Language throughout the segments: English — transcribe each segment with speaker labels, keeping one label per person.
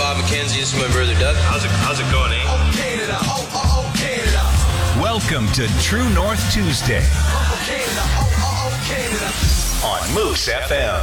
Speaker 1: Bob McKenzie. This is my brother Doug.
Speaker 2: How's it going, eh?
Speaker 3: Welcome to True North Tuesday on Moose FM.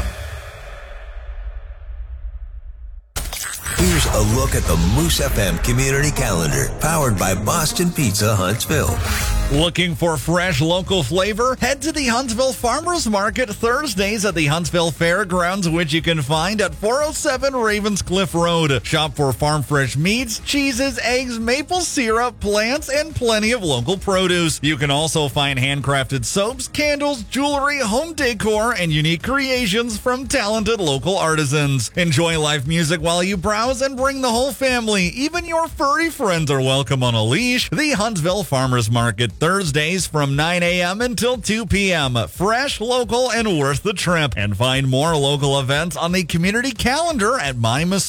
Speaker 4: Here's a look at the Moose FM community calendar, powered by Boston Pizza Huntsville.
Speaker 5: Looking for fresh local flavor? Head to the Huntsville Farmers Market Thursdays at the Huntsville Fairgrounds, which you can find at 407 Ravenscliff Road. Shop for farm fresh meats, cheeses, eggs, maple syrup, plants, and plenty of local produce. You can also find handcrafted soaps, candles, jewelry, home decor, and unique creations from talented local artisans. Enjoy live music while you browse and bring the whole family. Even your furry friends are welcome on a leash. The Huntsville Farmers Market Thursdays from 9 a.m. until 2 p.m. Fresh, local, and worth the trip. And find more local events on the community calendar at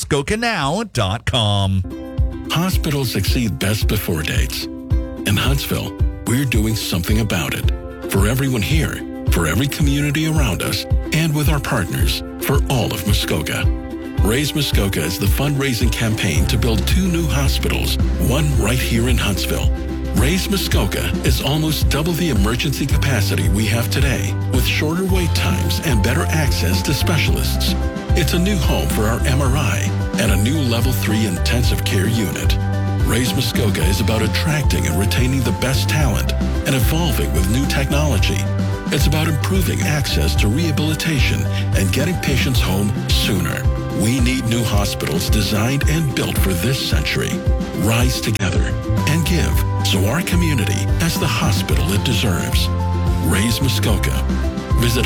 Speaker 5: mymuskokanow.com.
Speaker 6: Hospitals exceed best before dates. In Huntsville, we're doing something about it. For everyone here, for every community around us, and with our partners, for all of Muskoka. Raise Muskoka is the fundraising campaign to build 2 new hospitals, one right here in Huntsville. Raise Muskoka is almost double the emergency capacity we have today, with shorter wait times and better access to specialists. It's a new home for our MRI and a new Level 3 intensive care unit. Raise Muskoka is about attracting and retaining the best talent and evolving with new technology. It's about improving access to rehabilitation and getting patients home sooner. We need new hospitals designed and built for this century. Rise together and give so our community has the hospital it deserves. Raise Muskoka. Visit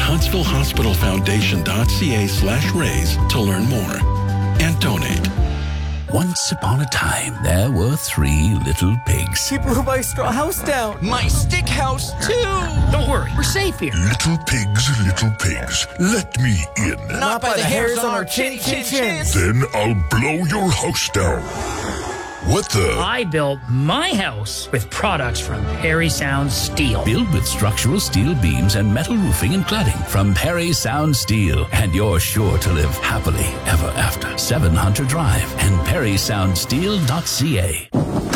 Speaker 6: HuntsvilleHospitalFoundation.ca/raise to learn more and donate.
Speaker 7: Once upon a time, there were 3 little pigs.
Speaker 8: He blew my straw house down.
Speaker 9: My stick house, too.
Speaker 7: Don't worry, we're safe here.
Speaker 10: Little pigs, let me in.
Speaker 8: Not by the hairs on our chins.
Speaker 10: Then I'll blow your house down. What the?
Speaker 11: I built my house with products from Perry Sound Steel.
Speaker 7: Built with structural steel beams and metal roofing and cladding from Perry Sound Steel. And you're sure to live happily ever after. 7 Hunter Drive and PerrySoundSteel.ca.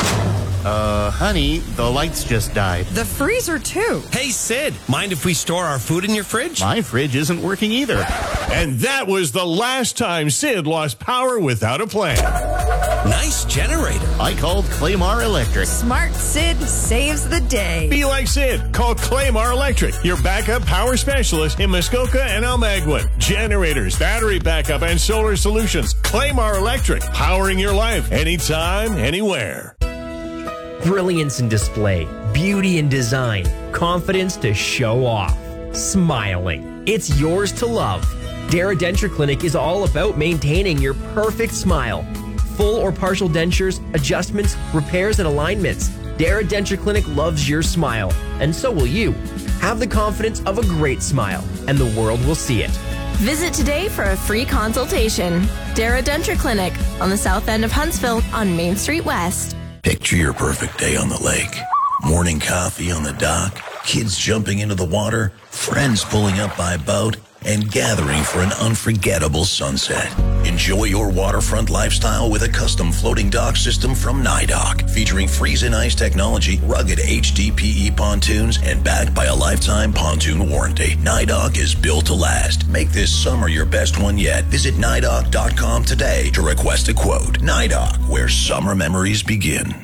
Speaker 12: Honey, the lights just died.
Speaker 13: The freezer, too.
Speaker 14: Hey, Sid, mind if we store our food in your fridge?
Speaker 12: My fridge isn't working either.
Speaker 2: And that was the last time Sid lost power without a plan.
Speaker 14: Nice generator.
Speaker 12: I called Claymar Electric.
Speaker 13: Smart Sid saves the day.
Speaker 2: Be like Sid. Call Claymar Electric, your backup power specialist in Muskoka and Almaguin. Generators, battery backup, and solar solutions. Claymar Electric, powering your life anytime, anywhere.
Speaker 15: Brilliance in display, beauty in design, confidence to show off, smiling. It's yours to love. Dara Denture Clinic is all about maintaining your perfect smile. Full or partial dentures, adjustments, repairs, and alignments. Dara Denture Clinic loves your smile, and so will you. Have the confidence of a great smile, and the world will see it.
Speaker 16: Visit today for a free consultation. Dara Denture Clinic on the south end of Huntsville on Main Street West.
Speaker 4: Picture your perfect day on the lake. Morning coffee on the dock, kids jumping into the water, friends pulling up by boat, and gathering for an unforgettable sunset. Enjoy your waterfront lifestyle with a custom floating dock system from NYDOC, featuring freeze and ice technology, rugged HDPE pontoons, and backed by a lifetime pontoon warranty. NYDOC is built to last. Make this summer your best one yet. Visit NYDOC.com today to request a quote. NYDOC, where summer memories begin.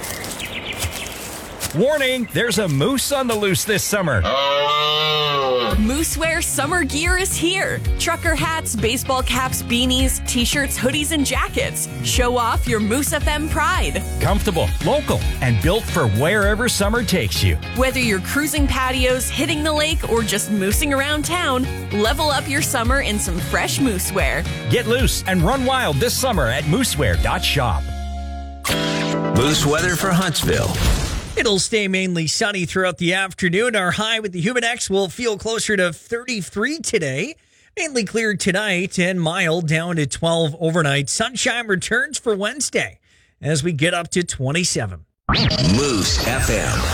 Speaker 17: Warning, there's a moose on the loose this summer.
Speaker 18: Moosewear summer gear is here. Trucker hats, baseball caps, beanies, t-shirts, hoodies, and jackets. Show off your Moose FM pride.
Speaker 17: Comfortable, local, and built for wherever summer takes you.
Speaker 18: Whether you're cruising patios, hitting the lake, or just moosing around town, level up your summer in some fresh moosewear.
Speaker 17: Get loose and run wild this summer at moosewear.shop.
Speaker 4: Moose weather for Huntsville.
Speaker 8: It'll stay mainly sunny throughout the afternoon. Our high with the Humidex will feel closer to 33 today. Mainly clear tonight and mild down to 12 overnight. Sunshine returns for Wednesday as we get up to 27.
Speaker 4: Moose FM.